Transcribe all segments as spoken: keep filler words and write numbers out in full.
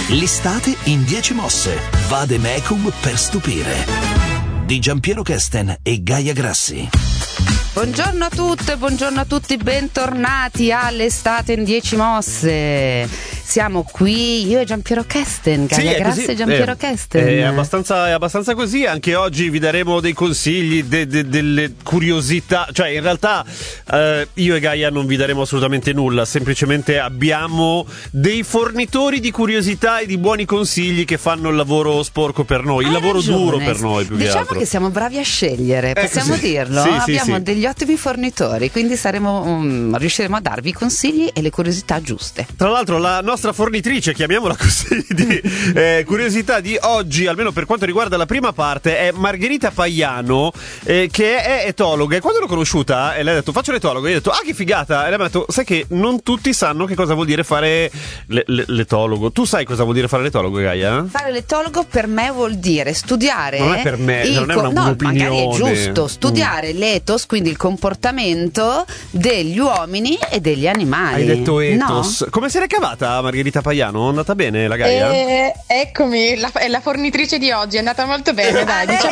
L'estate in dieci mosse. Vademecum per stupire. Di Giampiero Kesten e Gaia Grassi. Buongiorno a tutte, buongiorno a tutti, bentornati all'estate in dieci mosse. Siamo qui, io e Giampiero Kesten, Gaia sì, Grassi e Giampiero eh, Kesten. È abbastanza, è abbastanza così, anche oggi vi daremo dei consigli, de, de, delle curiosità, cioè in realtà eh, io e Gaia non vi daremo assolutamente nulla, semplicemente abbiamo dei fornitori di curiosità e di buoni consigli che fanno il lavoro sporco per noi, il Hai lavoro ragione. duro per noi più diciamo che altro. Che siamo bravi a scegliere, possiamo ecco, sì. dirlo? Sì, sì, Abbiamo sì. degli ottimi fornitori, quindi saremo, um, riusciremo a darvi i consigli e le curiosità giuste. Tra l'altro la nostra fornitrice, chiamiamola così, di eh, curiosità di oggi, almeno per quanto riguarda la prima parte, è Margherita Paiano, eh, che è etologa, e quando l'ho conosciuta e lei ha detto faccio l'etologo, e io ho detto ah che figata, e lei mi ha detto sai che non tutti sanno che cosa vuol dire fare le, le, l'etologo. Tu sai cosa vuol dire fare l'etologo, Gaia? Fare l'etologo per me vuol dire studiare. Non è per me, il non è co- una, no, un'opinione. magari è giusto studiare mm. l'ethos, quindi il comportamento degli uomini e degli animali. Hai detto ethos. No? Come si è cavata Margherita Paiano? È andata bene la Gaia? Eh, eccomi, la, è la fornitrice di oggi, è andata molto bene, dai, diciamo.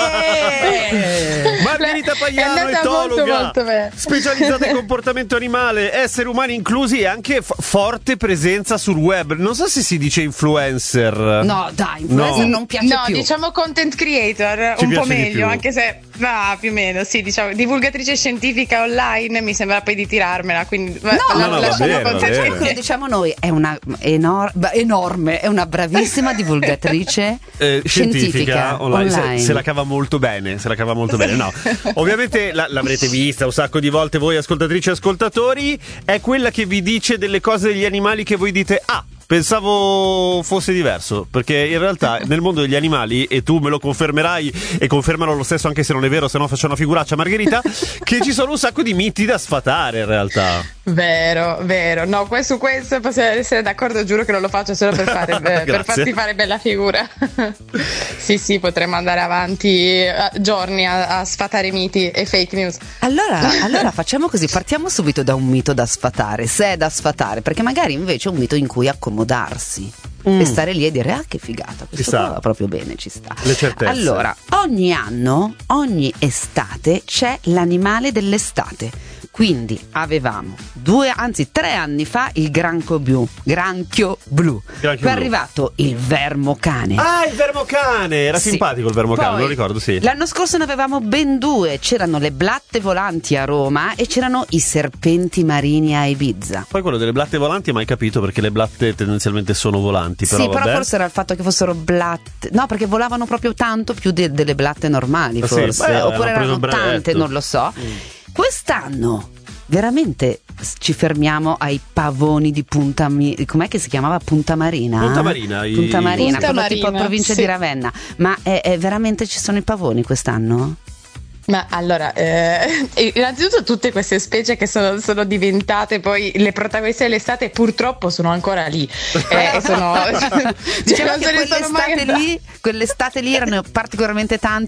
Eh! Margherita Paiano, è andata etologa, molto, molto bene. specializzata in comportamento animale, esseri umani inclusi e anche f- forte presenza sul web. Non so se si dice influencer. No, dai, influencer No. non piace No, più. diciamo content creator, Ci un po' piace di meglio, più. anche se va più o meno, sì, diciamo, divulgatrice scientifica online, mi sembra poi di tirarmela, quindi No, no, no, va lasciamo bene, va content bene. Come diciamo noi, è una enor- enorme, è una bravissima divulgatrice Eh, scientifica, online, se- online. Se, la cava molto bene, se la cava molto bene. No, ovviamente la- l'avrete vista un sacco di volte voi ascoltatrici e ascoltatori, è quella che vi dice delle cose degli animali che voi dite ah, pensavo fosse diverso, perché in realtà nel mondo degli animali, e tu me lo confermerai e confermalo lo stesso anche se non è vero, se no faccio una figuraccia Margherita, che ci sono un sacco di miti da sfatare in realtà. Vero, vero, no, que- su questo possiamo essere d'accordo, giuro che non lo faccio solo per, fare, eh, per farti fare bella figura. Sì, sì, potremmo andare avanti eh, giorni a, a sfatare miti e fake news. Allora, allora facciamo così, partiamo subito da un mito da sfatare, se è da sfatare, perché magari invece è un mito in cui accomodarsi Mm. e stare lì e dire ah che figata, questo sta. qua va proprio bene, ci sta. Le certezze. Allora, ogni anno, ogni estate c'è l'animale dell'estate. Quindi avevamo due, anzi tre anni fa il granchio blu, granchio blu. Granchio Poi è blu. arrivato il vermocane. Ah, il vermocane, era Sì. simpatico il vermocane, Poi, me lo ricordo, sì. L'anno scorso ne avevamo ben due, c'erano le blatte volanti a Roma e c'erano i serpenti marini a Ibiza. Poi quello delle blatte volanti mai capito, perché le blatte tendenzialmente sono volanti, però sì, però vabbè. forse era il fatto che fossero blatte, no, perché volavano proprio tanto più de- delle blatte normali, Ah, sì? forse, Beh, oppure hanno preso erano un brevetto. tante, non lo so. Mm. Quest'anno veramente ci fermiamo ai pavoni di Punta Mi- com'è che si chiamava? Punta Marina? Punta Marina, i- Punta Marina, Punta quello Marina, tipo provincia sì. di Ravenna. Ma è, è veramente ci sono i pavoni quest'anno? Ma allora, eh, innanzitutto tutte queste specie che sono, sono diventate poi le protagoniste dell'estate purtroppo sono ancora lì. Eh, sono, cioè, Diciamo non che se ne sono mai quell'estate andate. lì, quell'estate lì erano particolarmente tanti